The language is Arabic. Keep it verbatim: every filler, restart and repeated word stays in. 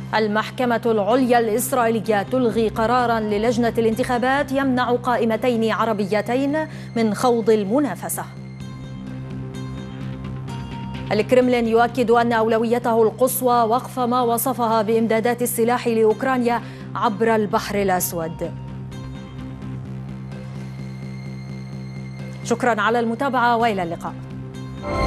المحكمة العليا الإسرائيلية تلغي قراراً للجنة الانتخابات يمنع قائمتين عربيتين من خوض المنافسة. الكرملين يؤكد أن أولويته القصوى وقف ما وصفها بإمدادات السلاح لأوكرانيا عبر البحر الأسود. شكراً على المتابعة وإلى اللقاء.